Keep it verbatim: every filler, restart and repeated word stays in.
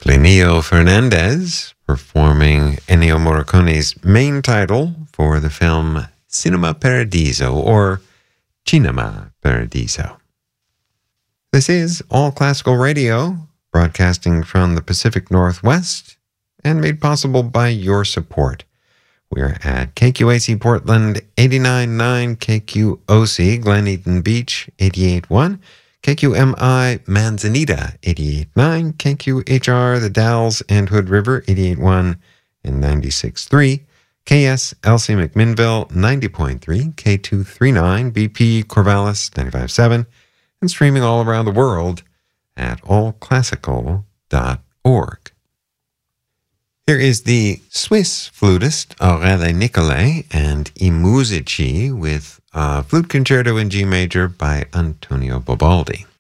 Plinio Fernandez performing Ennio Morricone's main title for the film Cinema Paradiso, or Cinema Paradiso. This is All Classical Radio, broadcasting from the Pacific Northwest and made possible by your support. We're at K Q A C Portland eighty-nine point nine, K Q O C Glen Eaton Beach eighty-eight point one, K Q M I Manzanita eighty-eight point nine, K Q H R The Dalles and Hood River eighty-eight point one and ninety-six point three, K S L C McMinnville ninety point three, K two thirty-nine, B P Corvallis ninety-five point seven, and streaming all around the world at all classical dot org. Here is the Swiss flutist Aurélie Nicolai and I Musici with a flute concerto in G major by Antonio Bobaldi.